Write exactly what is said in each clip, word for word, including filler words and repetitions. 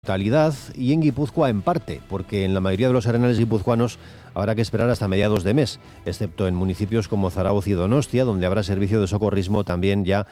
Totalidad y en Guipúzcoa en parte, porque en la mayoría de los arenales guipuzcoanos habrá que esperar hasta mediados de mes, excepto en municipios como Zarauz y Donostia, donde habrá servicio de socorrismo también ya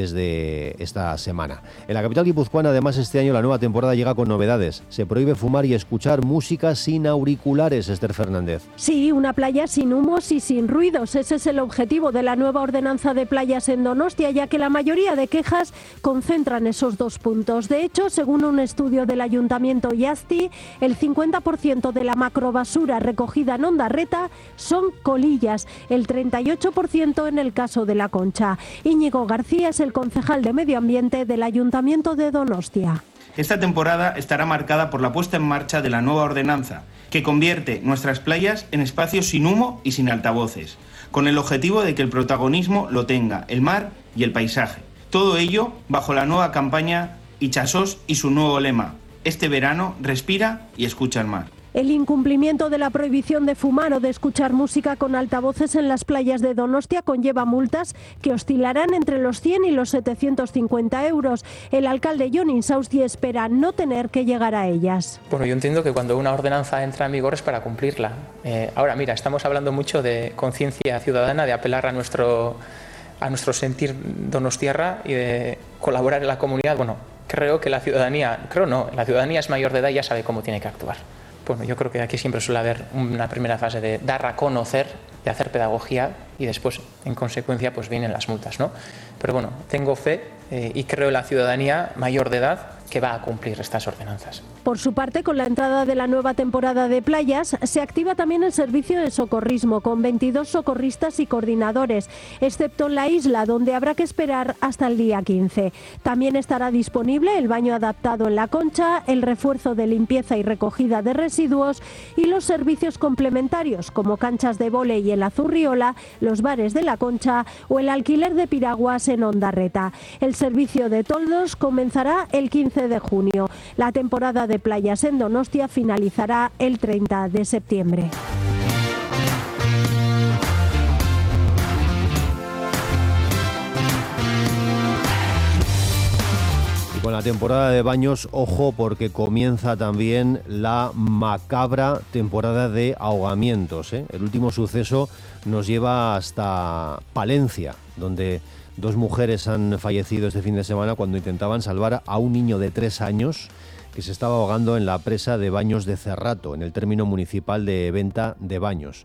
desde esta semana. En la capital guipuzcoana, además, este año la nueva temporada llega con novedades. Se prohíbe fumar y escuchar música sin auriculares, Esther Fernández. Sí, una playa sin humos y sin ruidos. Ese es el objetivo de la nueva ordenanza de playas en Donostia, ya que la mayoría de quejas concentran esos dos puntos. De hecho, según un estudio del Ayuntamiento Iasti, el cincuenta por ciento de la macrobasura recogida en Ondarreta son colillas, el treinta y ocho por ciento en el caso de La Concha. Íñigo García es el concejal de Medio Ambiente del Ayuntamiento de Donostia. Esta temporada estará marcada por la puesta en marcha de la nueva ordenanza, que convierte nuestras playas en espacios sin humo y sin altavoces, con el objetivo de que el protagonismo lo tenga el mar y el paisaje. Todo ello bajo la nueva campaña Itxasos y su nuevo lema: este verano respira y escucha el mar. El incumplimiento de la prohibición de fumar o de escuchar música con altavoces en las playas de Donostia conlleva multas que oscilarán entre los cien y los setecientos cincuenta euros. El alcalde Jon Insausti espera no tener que llegar a ellas. Bueno, yo entiendo que cuando una ordenanza entra en vigor es para cumplirla. Eh, ahora, mira, estamos hablando mucho de conciencia ciudadana, de apelar a nuestro, a nuestro sentir donostiarra y de colaborar en la comunidad. Bueno, creo que la ciudadanía, creo no, la ciudadanía es mayor de edad y ya sabe cómo tiene que actuar. Bueno, yo creo que aquí siempre suele haber una primera fase de dar a conocer, de hacer pedagogía y después, en consecuencia, pues vienen las multas, ¿no? Pero bueno, tengo fe eh, y creo en la ciudadanía mayor de edad que va a cumplir estas ordenanzas. Por su parte, con la entrada de la nueva temporada de playas, se activa también el servicio de socorrismo, con veintidós socorristas y coordinadores, excepto en la isla, donde habrá que esperar hasta el día quince. También estará disponible el baño adaptado en La Concha, el refuerzo de limpieza y recogida de residuos y los servicios complementarios, como canchas de vóley en la Zurriola, los bares de La Concha o el alquiler de piraguas en Ondarreta. El servicio de toldos comenzará el quince de junio. La temporada de playas en Donostia finalizará el treinta de septiembre. Y con la temporada de baños, ojo, porque comienza también la macabra temporada de ahogamientos, ¿eh? El último suceso nos lleva hasta Palencia, donde dos mujeres han fallecido este fin de semana cuando intentaban salvar a un niño de tres años que se estaba ahogando en la presa de Baños de Cerrato, en el término municipal de Venta de Baños.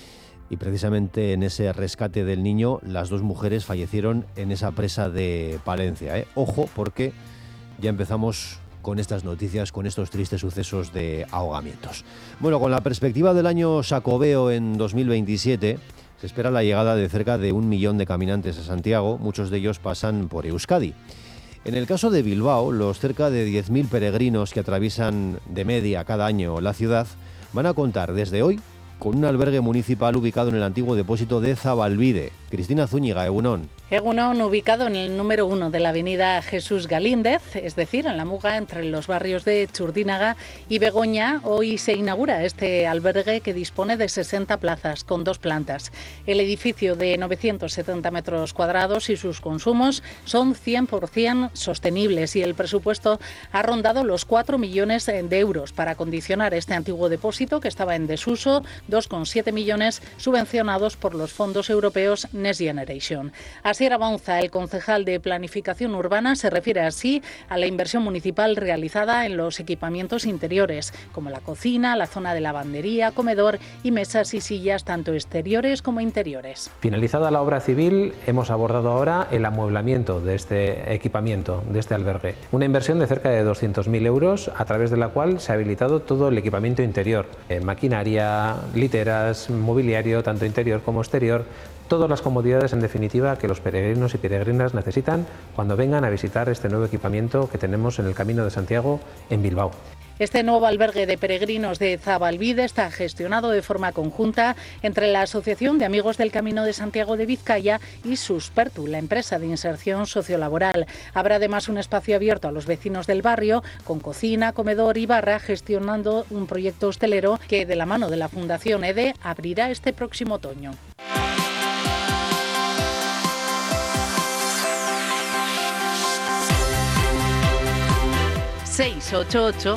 Y precisamente en ese rescate del niño, las dos mujeres fallecieron en esa presa de Palencia, ¿eh? Ojo, porque ya empezamos con estas noticias, con estos tristes sucesos de ahogamientos. Bueno, con la perspectiva del año Xacobeo en dos mil veintisiete, se espera la llegada de cerca de un millón de caminantes a Santiago, muchos de ellos pasan por Euskadi. En el caso de Bilbao, los cerca de diez mil peregrinos que atraviesan de media cada año la ciudad van a contar desde hoy con un albergue municipal ubicado en el antiguo depósito de Zabalbide. Cristina Zúñiga, Egunon. Egunon, ubicado en el número uno de la avenida Jesús Galíndez, es decir, en la muga entre los barrios de Churdínaga y Begoña, hoy se inaugura este albergue que dispone de sesenta plazas con dos plantas. El edificio de novecientos setenta metros cuadrados y sus consumos son cien por ciento sostenibles y el presupuesto ha rondado los cuatro millones de euros para acondicionar este antiguo depósito que estaba en desuso, dos coma siete millones subvencionados por los fondos europeos Next Generation. Asier Abaunza, el concejal de Planificación Urbana, se refiere así a la inversión municipal realizada en los equipamientos interiores, como la cocina, la zona de lavandería, comedor y mesas y sillas, tanto exteriores como interiores. Finalizada la obra civil, hemos abordado ahora el amueblamiento de este equipamiento, de este albergue. Una inversión de cerca de doscientos mil euros, a través de la cual se ha habilitado todo el equipamiento interior, eh, maquinaria, literas, mobiliario, tanto interior como exterior, todas las comodidades, en definitiva, que los peregrinos y peregrinas necesitan cuando vengan a visitar este nuevo equipamiento que tenemos en el Camino de Santiago en Bilbao. Este nuevo albergue de peregrinos de Zabalbide está gestionado de forma conjunta entre la Asociación de Amigos del Camino de Santiago de Vizcaya y Suspertu, la empresa de inserción sociolaboral. Habrá además un espacio abierto a los vecinos del barrio, con cocina, comedor y barra, gestionando un proyecto hostelero que, de la mano de la Fundación E D E, abrirá este próximo otoño. seis ocho ocho